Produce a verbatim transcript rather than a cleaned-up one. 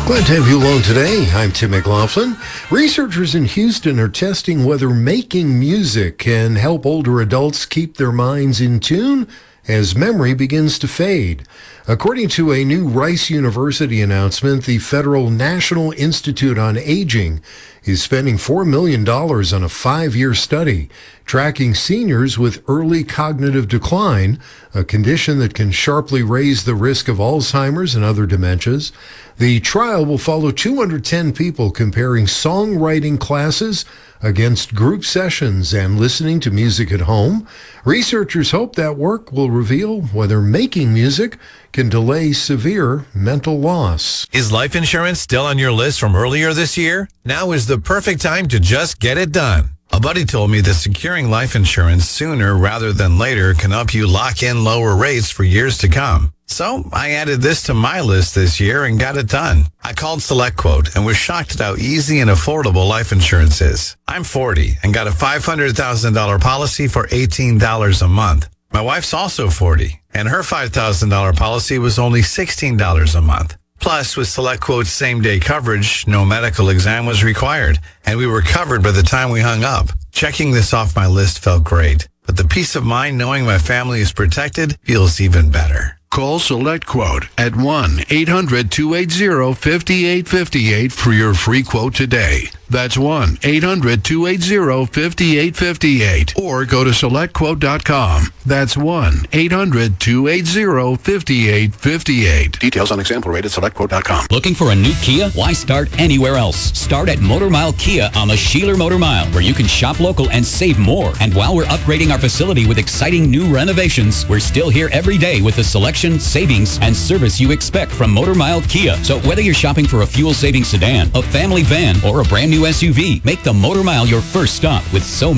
Glad to have you along today. I'm Tim McLaughlin. Researchers in Houston are testing whether making music can help older adults keep their minds in tune as memory begins to fade. According to a new Rice University announcement, the Federal National Institute on Aging is spending four million dollars on a five-year study tracking seniors with early cognitive decline, a condition that can sharply raise the risk of Alzheimer's and other dementias. The trial will follow two hundred ten people comparing songwriting classes against group sessions and listening to music at home. Researchers hope that work will reveal whether making music can delay severe mental loss. Is life insurance still on your list from earlier this year? Now is the perfect time to just get it done. A buddy told me that securing life insurance sooner rather than later can help you lock in lower rates for years to come. So I added this to my list this year and got it done. I called SelectQuote and was shocked at how easy and affordable life insurance is. I'm forty and got a five hundred thousand dollars policy for eighteen dollars a month. My wife's also forty, and her five thousand dollars policy was only sixteen dollars a month. Plus, with SelectQuote's same-day coverage, no medical exam was required, and we were covered by the time we hung up. Checking this off my list felt great, but the peace of mind knowing my family is protected feels even better. Call SelectQuote at one eight hundred two eight zero five eight five eight for your free quote today. That's one eight hundred two eight zero five eight five eight. Or go to select quote dot com. That's one eight hundred two eight zero five eight five eight. Details on example rate at select quote dot com. Looking for a new Kia? Why start anywhere else? Start at Motor Mile Kia on the Sheeler Motor Mile, where you can shop local and save more. And while we're upgrading our facility with exciting new renovations, we're still here every day with the selection, savings, and service you expect from Motor Mile Kia. So whether you're shopping for a fuel-saving sedan, a family van, or a brand new S U V, make the Motor Mile your first stop with so